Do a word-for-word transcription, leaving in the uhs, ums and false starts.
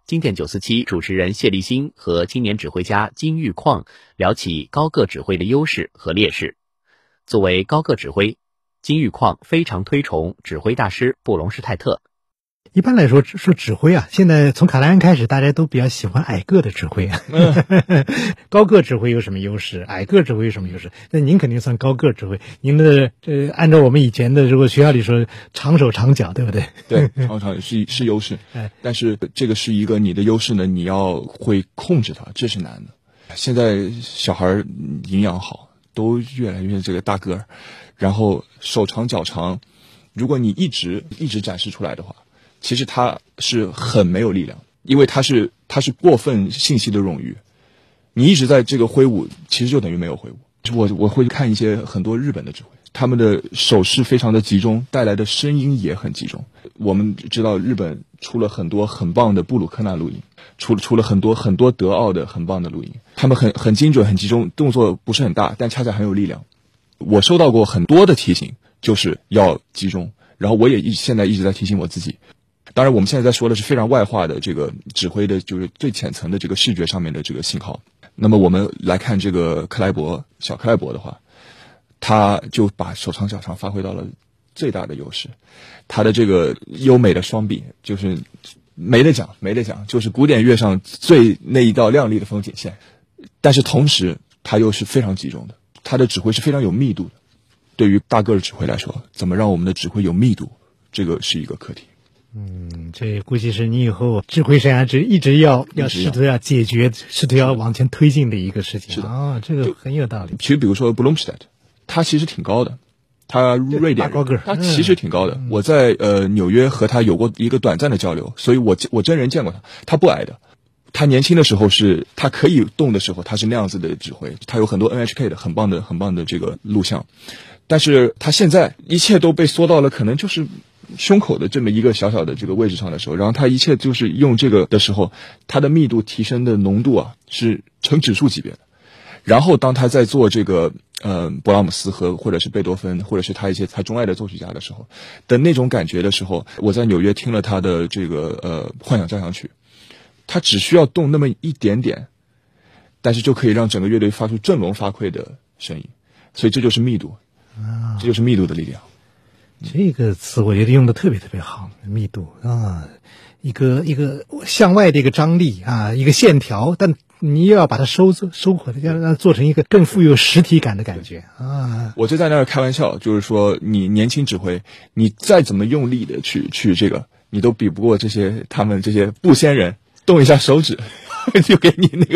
经典九四七主持人谢立新和青年指挥家金玉矿聊起高个指挥的优势和劣势。作为高个指挥，金玉矿非常推崇指挥大师布隆施泰特。 一般来说说指挥啊，现在从卡莱恩开始，大家都比较喜欢矮个的指挥。嗯、高个指挥有什么优势？矮个指挥有什么优势？那您肯定算高个指挥。您的呃，按照我们以前的如果学校里说，长手长脚，对不对？ 对，长长是是优势，但是这个是一个你的优势呢，你要会控制它，这是难的。现在小孩营养好，都越来越这个大个儿，然后手长脚长，如果你一直一直展示出来的话。其实他是很没有力量，因为他是他是过分信息的冗余，你一直在这个挥舞，其实就等于没有挥舞。我我会看一些很多日本的指挥，他们的手势非常的集中，带来的声音也很集中。我们知道日本出了很多很棒的布鲁克纳录音，出出了很多很多德奥的很棒的录音，他们很很精准很集中，动作不是很大，但恰恰很有力量。我收到过很多的提醒，就是要集中，然后我也一现在一直在提醒我自己。当然我们现在在说的是非常外化的这个指挥的就是最浅层的这个视觉上面的这个信号。那么我们来看这个克莱伯小克莱伯的话，他就把手长脚长发挥到了最大的优势。他的这个优美的双臂就是没得讲没得讲，就是古典乐上最那一道亮丽的风景线。但是同时他又是非常集中的，他的指挥是非常有密度的。对于大个的指挥来说，怎么让我们的指挥有密度，这个是一个课题。 嗯，这估计是你以后指挥生涯只一直要要试图要解决，试图要往前推进的一个事情。 是的， 啊，这个很有道理。 其实比如说布隆施泰特，他其实挺高的，他瑞典人， 高个， 他其实挺高的。嗯、我在呃纽约和他有过一个短暂的交流，所以我我真人见过他，他不矮的。他年轻的时候是他可以动的时候，他是那样子的指挥，他有很多 N H K 的很棒的很棒的这个录像，但是他现在一切都被缩到了可能就是胸口的这么一个小小的这个位置上的时候，然后他一切就是用这个的时候，他的密度提升的浓度啊是成指数级别的。然后当他在做这个呃勃拉姆斯和或者是贝多芬或者是他一些他钟爱的作曲家的时候的那种感觉的时候，我在纽约听了他的这个呃幻想交响曲，他只需要动那么一点点，但是就可以让整个乐队发出振聋发聩的声音。所以这就是密度，这就是密度的力量。 这个词我觉得用的特别特别好，密度啊，一个一个向外的一个张力啊，一个线条，但你又要把它收收回来，要让它做成一个更富有实体感的感觉啊。 我就在那儿开玩笑，就是说你年轻指挥，你再怎么用力的去去这个，你都比不过这些他们这些布仙人，动一下手指就给你那个